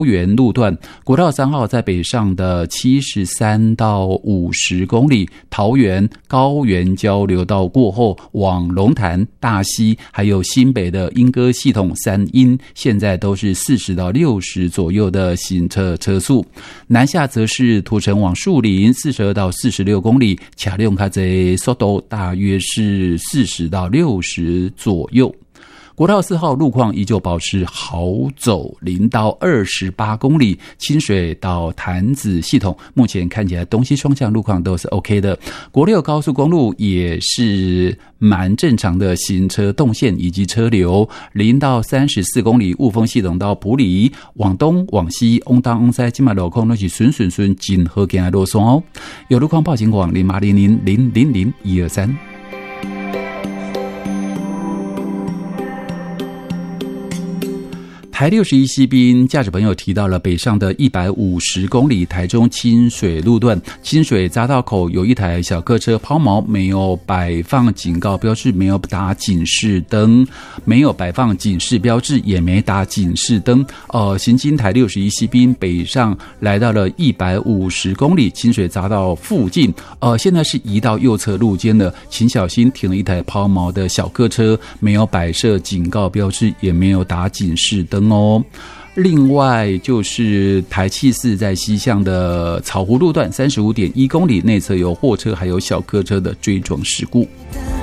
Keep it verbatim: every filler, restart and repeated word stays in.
园路段，国道三号在北上的七十三到五十公里，桃园高原交流道过后往龙潭、大溪还有新北的莺歌系统三鶯，现在都是四十到六十左右的行车车速。南下则是土城往树林四十二到四十六公里，车辆较侪，速度大约是四十到六十左右。国道四号路况依旧保持好走，零到二十八公里，清水到潭子系统目前看起来东西双向路况都是 OK 的。国六高速公路也是蛮正常的行车动线以及车流，零到三十四公里，雾峰系统到埔里往东往西，往东往西今嘛路况都是顺顺顺，真好行的路线哦。有路况报警网零八零零零零零一二三。台六十一西滨驾驶朋友提到了北上的一百五十公里台中清水路段，清水匝道口有一台小客车抛锚，没有摆放警告标志，没有打警示灯，没有摆放警示标志，也没打警示灯。呃，行经台六十一西滨北上来到了一百五十公里清水匝道附近，呃，现在是移到右侧路肩了，请小心停了一台抛锚的小客车，没有摆设警告标志，也没有打警示灯哦。另外就是台七四在西向的草湖路段三十五点一公里内侧有货车还有小客车的追撞事故。